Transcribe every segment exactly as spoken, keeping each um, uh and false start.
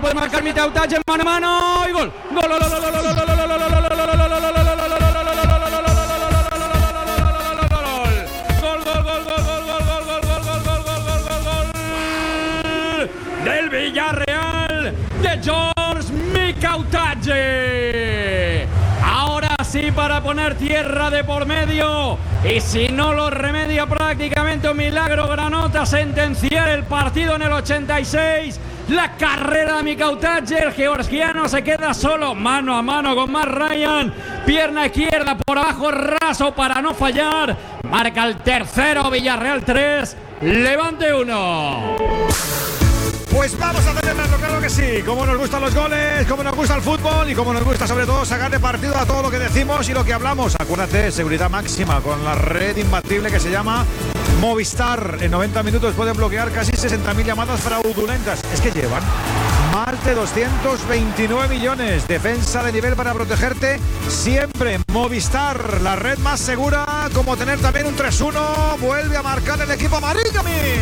puede marcar Mikautadze, mano a mano y gol. Gol, gol, gol, gol, gol, gol, gol, gol, gol, gol, del Villarreal de George Mikautadze. Ahora sí, para poner tierra de por medio, y si no lo remedia prácticamente un milagro Granota, sentenciar el partido en el ochenta y seis. La carrera de Mikautadze, el georgiano se queda solo, mano a mano con Matt Ryan, pierna izquierda por abajo, raso para no fallar. Marca el tercero, Villarreal tres, Levante uno. Pues vamos a celebrarlo, claro que sí. Como nos gustan los goles, como nos gusta el fútbol y como nos gusta sobre todo sacar de partido a todo lo que decimos y lo que hablamos. Acuérdate, seguridad máxima con la red imbatible que se llama Movistar. En noventa minutos pueden bloquear casi sesenta mil llamadas fraudulentas. Es que llevan más de doscientos veintinueve millones. Defensa de nivel para protegerte siempre. Movistar, la red más segura, como tener también un tres uno. Vuelve a marcar el equipo amarillo.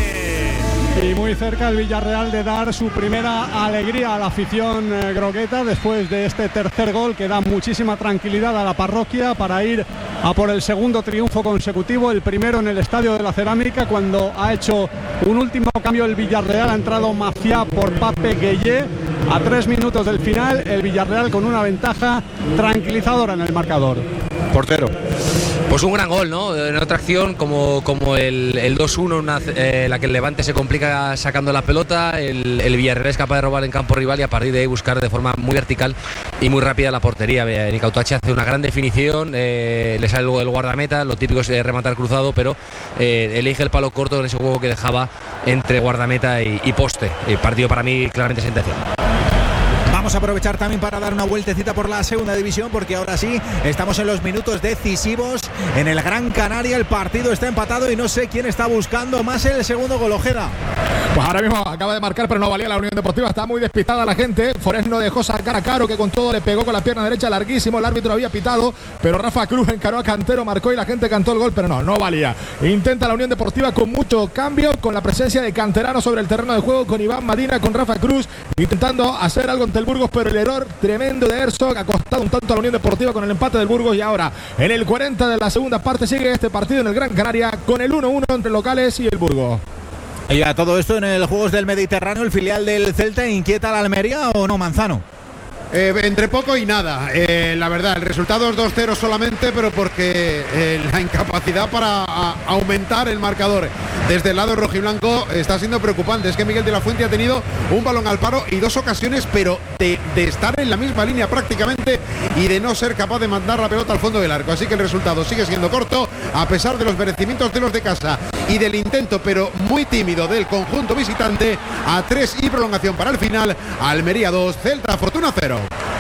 Y muy cerca el Villarreal de dar su primera alegría a la afición eh, grogueta después de este tercer gol que da muchísima tranquilidad a la parroquia para ir a por el segundo triunfo consecutivo, el primero en el Estadio de la Cerámica, cuando ha hecho un último cambio el Villarreal. Ha entrado Maciá por Pape Gueye a tres minutos del final, el Villarreal con una ventaja tranquilizadora en el marcador. Portero. Pues un gran gol, ¿no? En otra acción como, como el, el dos uno, una, eh, la que el Levante se complica sacando la pelota, el, el Villarreal es capaz de robar en campo rival y a partir de ahí buscar de forma muy vertical y muy rápida la portería. Mikautadze hace una gran definición, eh, le sale luego el guardameta, lo típico es rematar cruzado, pero eh, elige el palo corto en ese juego que dejaba entre guardameta y, y poste. El partido para mí claramente sentenciado. Vamos a aprovechar también para dar una vueltecita por la segunda división, porque ahora sí estamos en los minutos decisivos en el Gran Canaria. El partido está empatado y no sé quién está buscando más el segundo gol. Ojeda. Pues ahora mismo acaba de marcar, pero no valía la Unión Deportiva. Está muy despistada la gente. Forés no dejó sacar a Caro, que con todo le pegó con la pierna derecha larguísimo. El árbitro había pitado, pero Rafa Cruz encaró a Cantero, marcó y la gente cantó el gol, pero no, no valía. Intenta la Unión Deportiva con mucho cambio, con la presencia de canteranos sobre el terreno de juego, con Iván Madina, con Rafa Cruz, intentando hacer algo ante el Burgos, pero el error tremendo de Herzog ha costado un tanto a la Unión Deportiva con el empate del Burgos. Y ahora en el cuarenta de la segunda parte sigue este partido en el Gran Canaria con el uno uno entre locales y el Burgos. Y a todo esto en el Juegos del Mediterráneo, el filial del Celta, ¿inquieta a la Almería o no, Manzano? Eh, entre poco y nada, eh, la verdad, el resultado es dos cero solamente, pero porque eh, la incapacidad para a, aumentar el marcador desde el lado rojiblanco está siendo preocupante. Es que Miguel de la Fuente ha tenido un balón al paro y dos ocasiones, pero de, de estar en la misma línea prácticamente y de no ser capaz de mandar la pelota al fondo del arco. Así que el resultado sigue siendo corto, a pesar de los merecimientos de los de casa y del intento, pero muy tímido, del conjunto visitante. A tres y prolongación para el final. Almería dos, Celta Fortuna cero.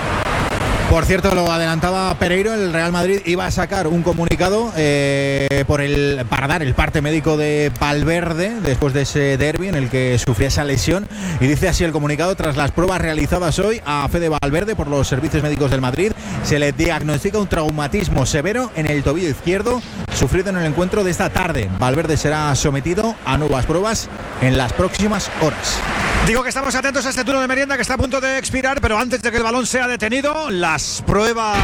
Por cierto, lo adelantaba Pereiro, el Real Madrid iba a sacar un comunicado eh, por el, para dar el parte médico de Valverde después de ese derbi en el que sufría esa lesión, y dice así el comunicado: tras las pruebas realizadas hoy a Fede Valverde por los servicios médicos del Madrid, se le diagnostica un traumatismo severo en el tobillo izquierdo sufrido en el encuentro de esta tarde. Valverde será sometido a nuevas pruebas en las próximas horas. Digo que estamos atentos a este turno de merienda que está a punto de expirar, pero antes de que el balón sea detenido, las pruebas,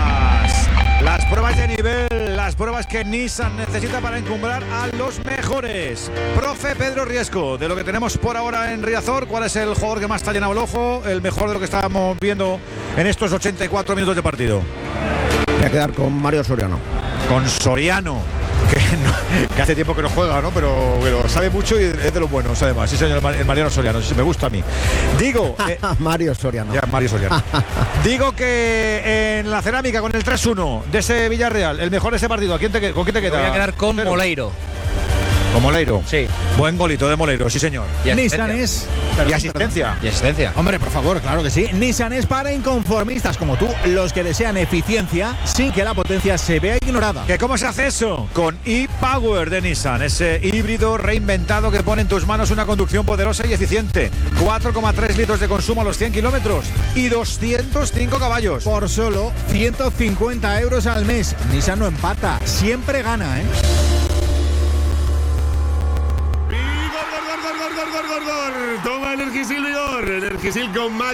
las pruebas de nivel, las pruebas que Nissan necesita para encumbrar a los mejores. Profe Pedro Riesco, de lo que tenemos por ahora en Riazor, ¿cuál es el jugador que más te ha llenado el ojo, el mejor de lo que estábamos viendo en estos ochenta y cuatro minutos de partido? Voy a quedar con Mario Soriano. Con Soriano. Que, no, que hace tiempo que no juega, ¿no? Pero, pero sabe mucho y es de los buenos, además. Sí, señor, el Mariano Soriano, sí, me gusta a mí. Digo... Eh, Mario Soriano. Ya, Mario Soriano. Digo que en la Cerámica, con el tres uno de ese Villarreal, el mejor de ese partido, ¿a quién te, ¿con quién te queda? Me voy a quedar con Pero, Moleiro. ¿Con Moleiro? Sí. Buen golito de Moleiro, sí, señor. Y Nissan es... Y asistencia. Y asistencia. Hombre, por favor, claro que sí. Nissan es para inconformistas como tú, los que desean eficiencia sin que la potencia se vea ignorada. ¿Que cómo se hace eso? Con e-Power de Nissan, ese híbrido reinventado que pone en tus manos una conducción poderosa y eficiente. cuatro coma tres litros de consumo a los cien kilómetros y doscientos cinco caballos. Por solo ciento cincuenta euros al mes. Nissan no empata, siempre gana, ¿eh? Toma Energisil Vigor, Energisil con Max.